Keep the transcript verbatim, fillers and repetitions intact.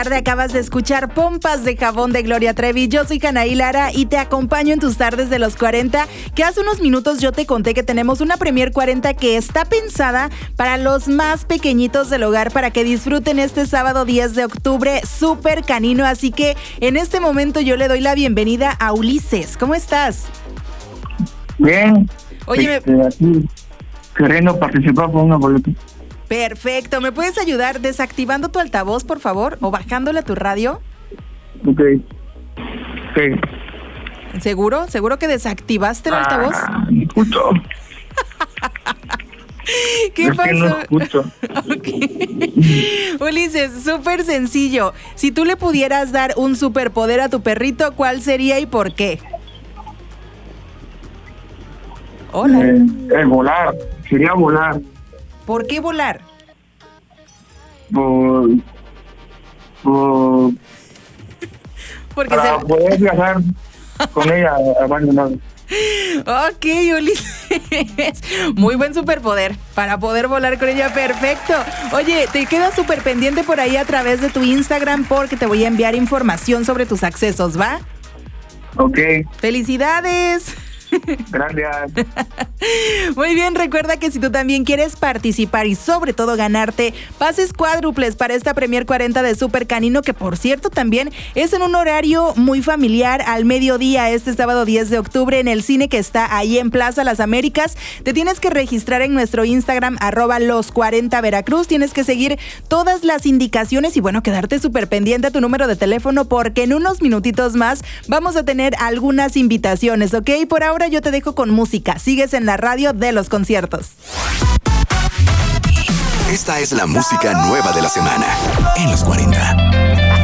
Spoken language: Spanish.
Acabas de escuchar Pompas de Jabón de Gloria Trevi. Yo soy Anaí Lara y te acompaño en tus tardes de los cuarenta, que hace unos minutos yo te conté que tenemos una Premier cuarenta que está pensada para los más pequeñitos del hogar, para que disfruten este sábado diez de octubre súper canino. Así que en este momento yo le doy la bienvenida a Ulises. ¿Cómo estás? Bien. Oye, este, me... aquí queriendo participar con una boleta. Perfecto. ¿Me puedes ayudar desactivando tu altavoz, por favor? ¿O bajándole a tu radio? Ok. Sí. ¿Seguro? ¿Seguro que desactivaste el altavoz? Ah, escucho. ¿Qué es pasó? Que no escucho. Okay. Ulises, súper sencillo. Si tú le pudieras dar un superpoder a tu perrito, ¿cuál sería y por qué? Hola. Eh, es volar. Sería volar. ¿Por qué volar? Por, por, Porque para se... poder viajar con ella abandonada. Ok, Ulises. Muy buen superpoder para poder volar con ella. Perfecto. Oye, te quedas súper pendiente por ahí a través de tu Instagram porque te voy a enviar información sobre tus accesos, ¿va? Ok. ¡Felicidades! Gracias. Muy bien, recuerda que si tú también quieres participar y sobre todo ganarte pases cuádruples para esta Premier cuarenta de Super Canino, que por cierto también es en un horario muy familiar al mediodía este sábado diez de octubre en el cine que está ahí en Plaza Las Américas, te tienes que registrar en nuestro Instagram arroba los cuarenta Veracruz, tienes que seguir todas las indicaciones y bueno, quedarte súper pendiente a tu número de teléfono porque en unos minutitos más vamos a tener algunas invitaciones, ¿ok? Por ahora yo te dejo con música. Sigues en la radio de los conciertos. Esta es la música nueva de la semana en los cuarenta.